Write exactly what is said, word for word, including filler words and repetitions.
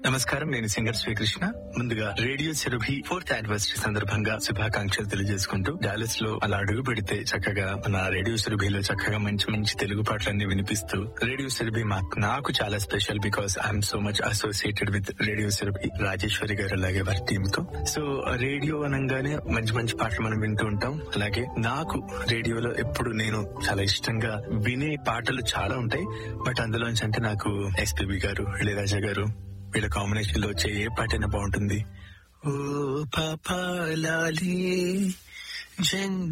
నమస్కారం, నేను సింగర్ శ్రీకృష్ణ. ముందుగా రేడియో సురభి ఫోర్త్ యానివర్సరీ సందర్భంగా శుభాకాంక్షలు తెలియజేసుకుంటూ, డాలస్ లో అలా అడుగు పెడితే చక్కగా మన రేడియో సురభిలో చక్కగా మంచి మంచి తెలుగు పాటలన్నీ వినిపిస్తూ, రేడియో సురభి మాకు నాకు చాలా special because I'm so much associated with radio Surabhi, Rajeshwari గారు అలాగే వారి టీమ్ తో. సో రేడియో అనగానే మంచి మంచి పాటలు మనం వింటూ ఉంటాం. అలాగే నాకు రేడియోలో ఎప్పుడు నేను చాలా ఇష్టంగా వినే పాటలు చాలా ఉంటాయి. బట్ అందులోంచి అంటే నాకు ఎస్పీబీ గారు, ఇళయరాజా గారు వీళ్ళ కాంబినేషన్ లో వచ్చే ఏ పాటైనా బాగుంటుంది. ఓ పాపా లాలి జన్